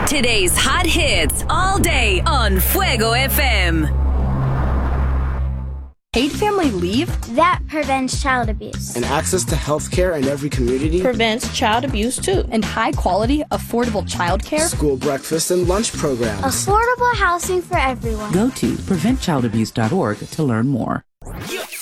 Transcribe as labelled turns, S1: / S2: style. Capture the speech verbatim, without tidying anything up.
S1: Today's hot hits all day on Fuego F M.
S2: Paid family leave?
S3: That prevents child abuse.
S4: And access to health care in every community
S5: prevents child abuse too.
S2: And high quality, affordable child care?
S4: School breakfast and lunch programs.
S3: Affordable housing for everyone.
S6: Go to prevent child abuse dot org to learn more.